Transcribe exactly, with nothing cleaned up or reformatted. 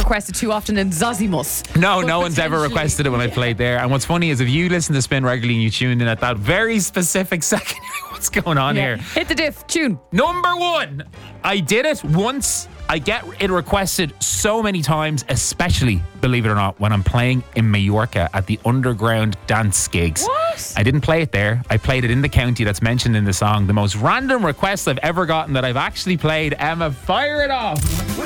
requested too often in Zosimus. No, But no one's ever potentially- requested it when I played there. And what's funny is if you listen to Spin regularly and you tuned in at that very specific second, what's going on Yeah. here? Hit the diff, tune. Number one, I did it once. I get it requested so many times, especially, believe it or not, when I'm playing in Mallorca at the underground dance gigs. What? I didn't play it there. I played it in the county that's mentioned in the song. The most random request I've ever gotten that I've actually played. Emma, fire it off.